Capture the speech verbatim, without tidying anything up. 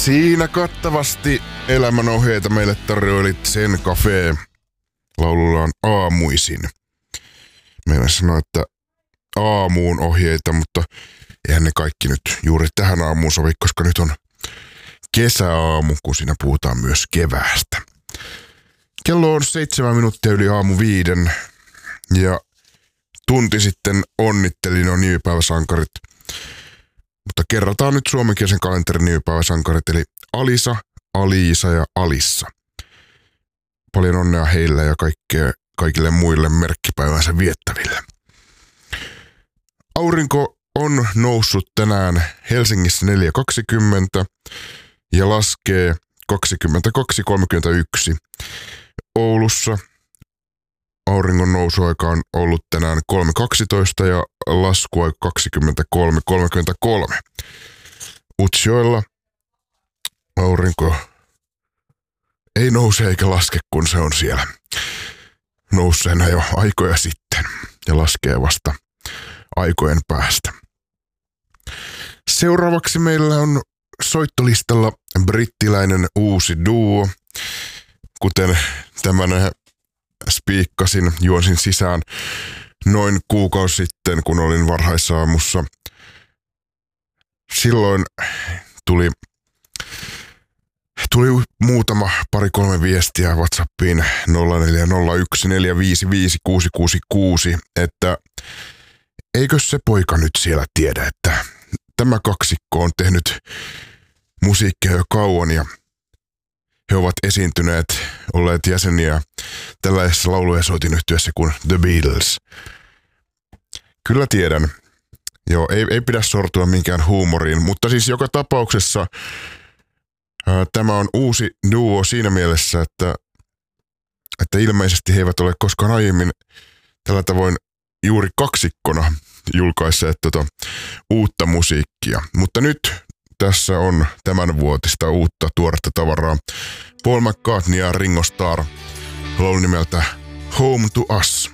Siinä kattavasti elämänohjeita meille tarjoili Zen Cafe laulullaan Aamuisin. Meillä sanoo, että aamuun ohjeita, mutta eihän ne kaikki nyt juuri tähän aamuun sovi, koska nyt on kesäaamu, kun siinä puhutaan myös keväästä. Kello on seitsemän minuuttia yli aamu viiden ja tunti sitten onnittelin on nimipäiväsankarit. Mutta kerrataan nyt suomenkielisen kalenterin nimipäiväsankarit, eli Alisa, Aliisa ja Alissa. Paljon onnea heille ja kaikkea, kaikille muille merkkipäivänsä viettäville. Aurinko on noussut tänään Helsingissä neljä kaksikymmentä ja laskee kaksikymmentäkaksi kolmekymmentäyksi. Oulussa auringon nousuaika on ollut tänään kolme kaksitoista ja laskuaika kaksikymmentäkolme kolmekymmentäkolme. Utsjoella aurinko ei nouse eikä laske, kun se on siellä nousseena jo aikoja sitten ja laskee vasta aikojen päästä. Seuraavaksi meillä on soittolistalla brittiläinen uusi duo, kuten tämän spiikkasin, juonsin sisään noin kuukausi sitten, kun olin varhaisaamussa. Silloin tuli, tuli muutama pari kolme viestiä WhatsAppiin nolla neljä nolla yksi neljä viisi viisi kuusi kuusi kuusi, että eikö se poika nyt siellä tiedä, että tämä kaksikko on tehnyt musiikkia jo kauan ja he ovat esiintyneet, olleet jäseniä tällaisessa laulu- ja soitinyhtyössä kuin The Beatles. Kyllä tiedän. Joo, ei, ei pidä sortua minkään huumoriin, mutta siis joka tapauksessa ää, tämä on uusi duo siinä mielessä, että, että ilmeisesti he eivät ole koskaan aiemmin tällä tavoin juuri kaksikkona julkaisseet tota uutta musiikkia. Mutta nyt tässä on tämän vuotista uutta tuoretta tavaraa. Paul McCartney ja Ringo Starr laulu nimeltä Home to Us.